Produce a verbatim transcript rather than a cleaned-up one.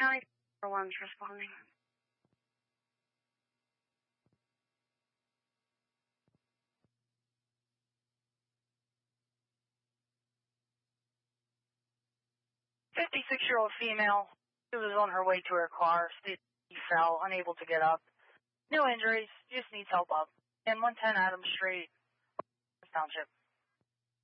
County one's responding. fifty-six-year-old female. She was on her way to her car. She fell, unable to get up. No injuries, just needs help up. And one ten Adams Street, Township.